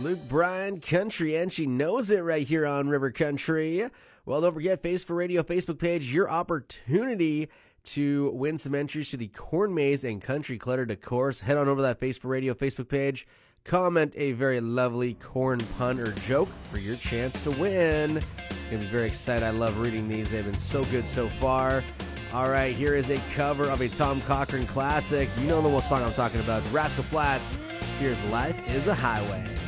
Luke Bryan Country, and she knows it right here on River Country. Well, don't forget, Face for Radio Facebook page, your opportunity to win some entries to the Corn Maze and Country Clutter course. Head on over to that Face for Radio Facebook page, comment a very lovely corn pun or joke for your chance to win. Gonna be very excited. I love reading these. They've been so good so far. All right, here is a cover of a Tom Cochrane classic. You know the song I'm talking about. It's Rascal Flatts. Here's Life is a Highway.